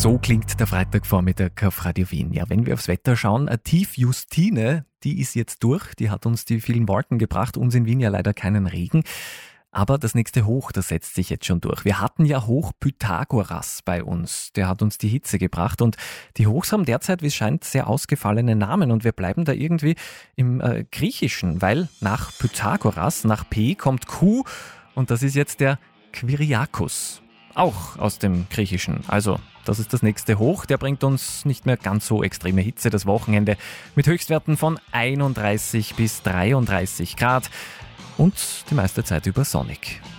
So klingt der Freitagvormittag auf Radio Wien. Ja, wenn wir aufs Wetter schauen, eine Tiefjustine, die ist jetzt durch. Die hat uns die vielen Wolken gebracht. Uns in Wien ja leider keinen Regen. Aber das nächste Hoch, das setzt sich jetzt schon durch. Wir hatten ja Hoch Pythagoras bei uns. Der hat uns die Hitze gebracht. Und die Hochs haben derzeit, wie es scheint, sehr ausgefallene Namen. Und wir bleiben da irgendwie im Griechischen, weil nach Pythagoras, nach P kommt Q. Und das ist jetzt der Kyriakos. Auch aus dem Griechischen. Also, das ist das nächste Hoch. Der bringt uns nicht mehr ganz so extreme Hitze das Wochenende mit Höchstwerten von 31 bis 33 Grad und die meiste Zeit über sonnig.